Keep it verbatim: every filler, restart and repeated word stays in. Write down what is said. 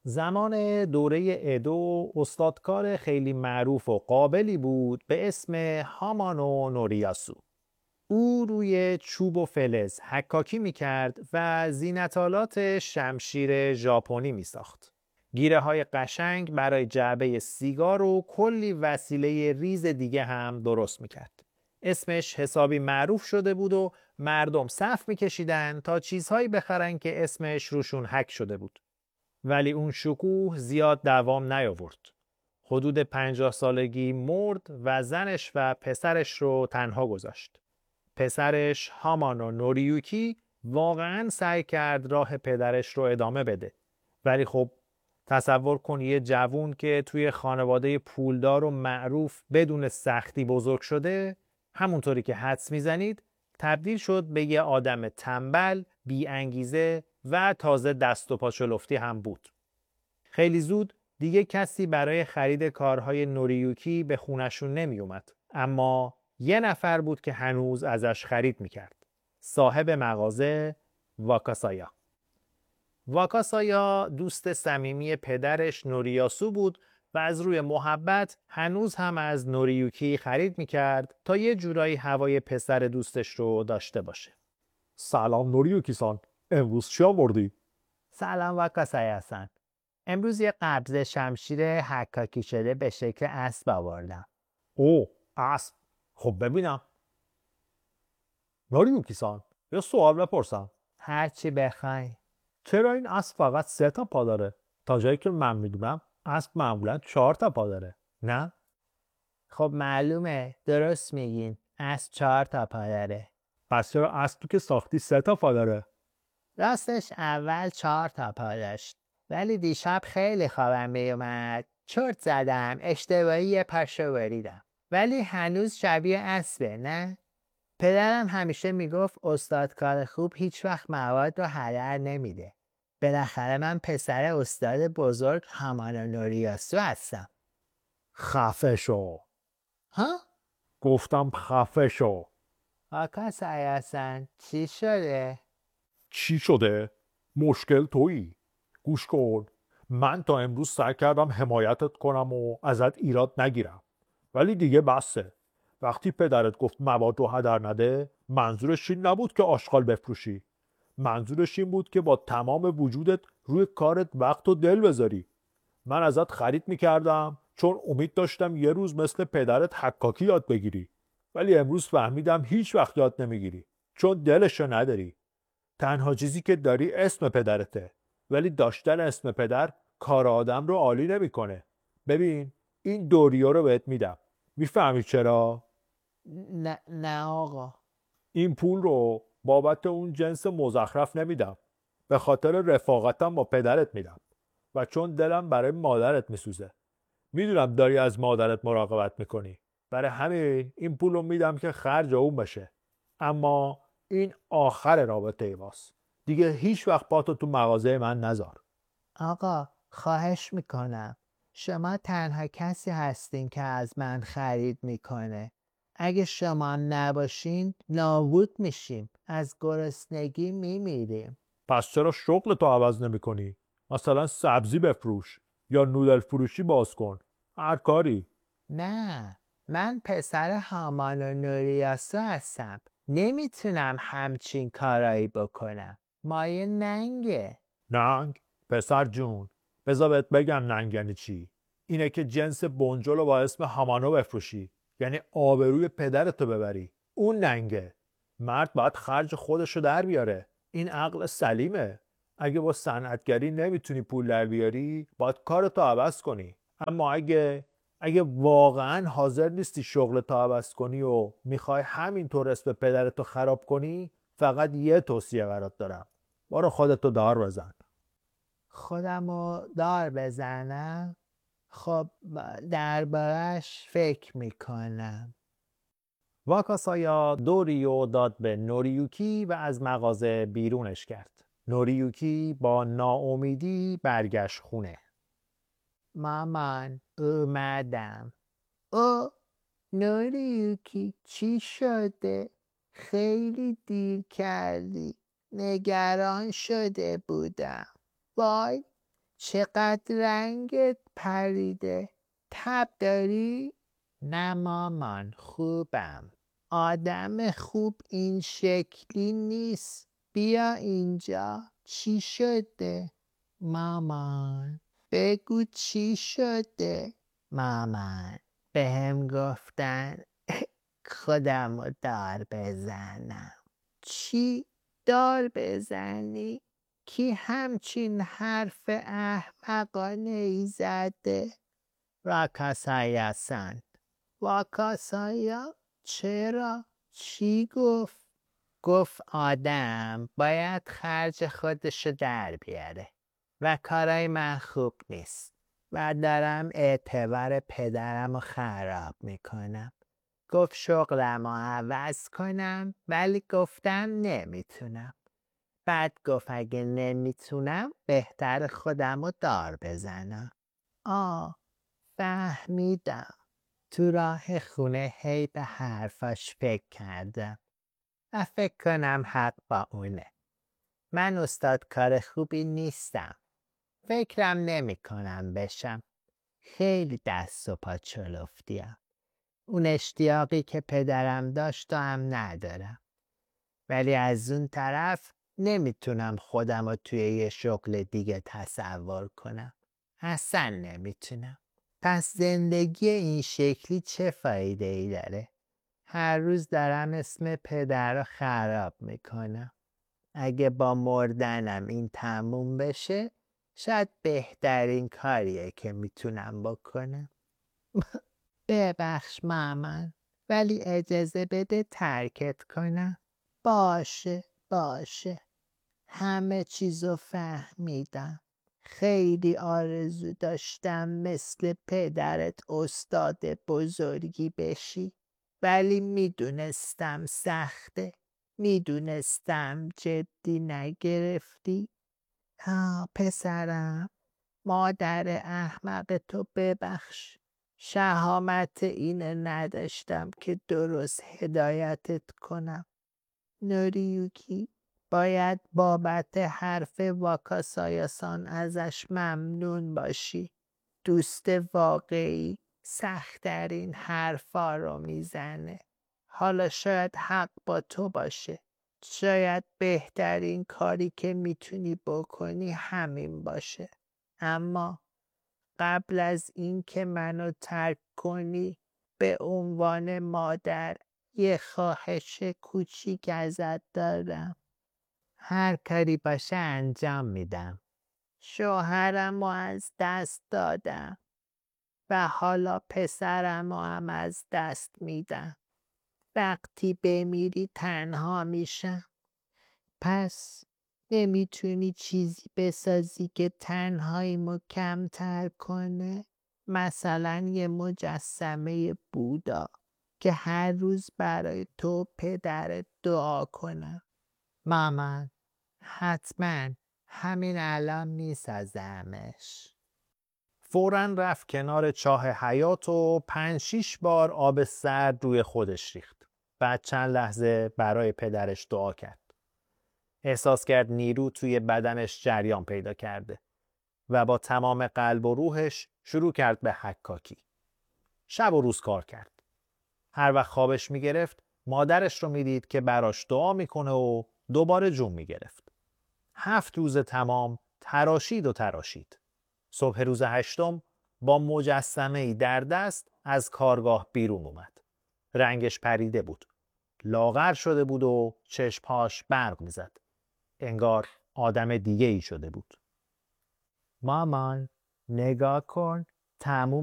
زمان دوره ادو استادکار خیلی معروف و قابلی بود به اسم هامانو نوریاسو. او روی چوب و فلز حکاکی میکرد و زینتالات شمشیر ژاپنی میساخت. گیره های قشنگ برای جعبه سیگار و کلی وسیله ریز دیگه هم درست میکرد. اسمش حسابی معروف شده بود و مردم صف میکشیدن تا چیزهایی بخرن که اسمش روشون حک شده بود. ولی اون شکوه زیاد دوام نیاورد. حدود پنجاه سالگی مرد و زنش و پسرش رو تنها گذاشت. پسرش هامانو نوریوکی واقعاً سعی کرد راه پدرش رو ادامه بده. ولی خب تصور کن یه جوون که توی خانواده پولدار و معروف بدون سختی بزرگ شده، همونطوری که حدس میزنید تبدیل شد به یه آدم تنبل، بی انگیزه و تازه دست و پا چلفتی هم بود. خیلی زود دیگه کسی برای خرید کارهای نوریوکی به خونشون نمی اومد. اما یه نفر بود که هنوز ازش خرید میکرد. صاحب مغازه واکاسایا. واکاسایا دوست صمیمی پدرش نوریاسو بود و از روی محبت هنوز هم از نوریوکی خرید میکرد تا یه جورایی هوای پسر دوستش رو داشته باشه. سلام نوریوکی سان، امروز چی آوردی؟ سلام واکاسایا سان. امروز یه قبض شمشیر حکاکی شده به شکل اسب آوردم. اوه، اسب. خب ببینم. نوریوکی سان، یه سوال بپرسم. هر چی بخوای. چرا این اسب فقط سه تا پا داره؟ تا جایی که من میدونم اسب معمولا چهار تا پا داره، نه؟ خب معلومه، درست میگین، اسب چهار تا پا داره. پس چرا اسب تو که ساختی سه تا پا داره؟ راستش اول چهار تا پا داشت، ولی دیشب خیلی خوابم میومد، چرت زدم، اشتباهی یه پاشو بریدم. ولی هنوز شبیه اسبه، نه؟ پدرم همیشه میگفت استادکار خوب هیچ وقت مواد رو هدر نمیده. بالاخره من پسر استاد بزرگ هامانو نوریاسو هستم. خفه شو. ها؟ گفتم خفه شو. واکاسایا سان، چی شده؟ چی شده؟ مشکل تویی. گوش کن، من تا امروز سعی کردم حمایتت کنم و ازت ایراد نگیرم، ولی دیگه بسه. وقتی پدرت گفت مواد رو هدر نده، منظورش این نبود که آشغال بفروشی. منظورش این بود که با تمام وجودت روی کارت وقت و دل بذاری. من ازت خرید میکردم چون امید داشتم یه روز مثل پدرت حکاکی یاد بگیری، ولی امروز فهمیدم هیچ وقت یاد نمیگیری چون دلشو نداری. تنها چیزی که داری اسم پدرته، ولی داشتن اسم پدر کار آدم رو عالی نمیکنه. ببین، این دوریو رو بهت میدم. میفهمی چرا؟ نه نه آقا. این پول رو بابت اون جنس مزخرف نمیدم. به خاطر رفاقتم با پدرت میدم و چون دلم برای مادرت میسوزه. میدونم داری از مادرت مراقبت میکنی، برای همین این پول رو میدم که خرج اون بشه. اما این آخر رابطه ماست. دیگه هیچ وقت پاتو تو مغازه من نذار. آقا خواهش میکنم، شما تنها کسی هستین که از من خرید میکنه. اگه شما نباشین نابود میشیم، از گرسنگی میمیریم. پس چرا شغل تو عوض نمی کنی؟ مثلا سبزی بفروش یا نودل فروشی باز کن. هر کاری. نه، من پسر هامانو نوریاسو هستم، نمیتونم همچین کارایی بکنم. مایه ننگه. ننگ؟ پسر جون، بذار بهت بگم ننگ یعنی چی. اینه که جنس بنجل رو با اسم هامانو بفروشی، یعنی آبروی پدرتو ببری. اون ننگه. مرد باید خرج خودشو در بیاره. این عقل سلیمه. اگه با صنعتگری نمیتونی پول در بیاری، باید کارتو عوض کنی. اما اگه اگه واقعا حاضر نیستی شغلتو عوض کنی و میخوای همینطور اسم پدرتو خراب کنی، فقط یه توصیه برات دارم. برو خودتو دار بزن. خودمو دار بزنم؟ خب دربارش فکر میکنم. واکاسایا دوریو داد به نوریوکی و از مغازه بیرونش کرد. نوریوکی با ناامیدی برگشت خونه. مامان اومدم. او نوریوکی چی شده؟ خیلی دیر کردی، نگران شده بودم. وای چقدر رنگت پریده. تب داری؟ نه مامان، خوبم. آدم خوب این شکلی نیست. بیا اینجا. چی شده؟ مامان بگو چی شده؟ مامان بهم گفتن خودم رو دار بزنم. چی؟ دار بزنی؟ کی همچین حرف احمقانه ای زده؟ راکاسایا سان. واکاسایا؟ چرا؟ چی گفت؟ گفت آدم باید خرج خودشو در بیاره و کارای من خوب نیست و دارم اعتبار پدرم رو خراب میکنم. گفت شغلم رو عوض کنم ولی گفتم نمیتونم. بعد گفت اگه نمیتونم بهتر خودم رو دار بزنم. آه فهمیدم. تو راه خونه هی به حرفاش فکر کردم و فکر کنم حق با اونه. من استاد کار خوبی نیستم. فکرم نمی کنم بشم. خیلی دست و پا چلفتیم. اون اشتیاقی که پدرم داشت و هم ندارم. ولی از اون طرف نمیتونم خودم رو توی یه شغل دیگه تصور کنم. اصلا نمیتونم. پس زندگی این شکلی چه فایده ای داره؟ هر روز دارم اسم پدر رو خراب میکنم. اگه با مردنم این تموم بشه شاید بهترین کاریه که میتونم بکنم. ببخش مامان ولی اجازه بده ترکت کنم. باشه باشه. همه چیزو فهمیدم. خیلی آرزو داشتم مثل پدرت استاد بزرگی بشی ولی میدونستم سخته. میدونستم جدی نگرفتی. ها پسرم، مادر احمق تو ببخش. شهامت اینه نداشتم که درست هدایتت کنم. نوریوکی باید بابت حرف واکاسایاسان ازش ممنون باشی. دوست واقعی سخت‌ترین حرفا رو میزنه. حالا شاید حق با تو باشه. شاید بهترین کاری که میتونی بکنی همین باشه. اما قبل از این که منو ترک کنی به عنوان مادر یه خواهش کوچیک ازت دارم. هر کاری باشه انجام میدم. شوهرم رو از دست دادم و حالا پسرم رو هم از دست میدم. وقتی بمیری تنها میشم. پس نمیتونی چیزی بسازی که تنهاییمو کمتر کنه؟ مثلا یه مجسمه بودا که هر روز برای تو پدرت دعا کنم. مامان حتما همین الان میسازمش. فوراً رفت کنار چاه حیاط و پنج شیش بار آب سرد روی خودش ریخت. بعد چند لحظه برای پدرش دعا کرد. احساس کرد نیرو توی بدنش جریان پیدا کرده و با تمام قلب و روحش شروع کرد به حکاکی. شب و روز کار کرد. هر وقت خوابش میگرفت مادرش رو میدید که براش دعا میکنه و دوباره جون میگرفت. هفت روز تمام تراشید و تراشید. صبح روز هشتم با مجسمه‌ای در دست از کارگاه بیرون اومد. رنگش پریده بود. لاغر شده بود و چشمهاش برق میزد. انگار آدم دیگه ای شده بود. مامان نگاه کن، تموم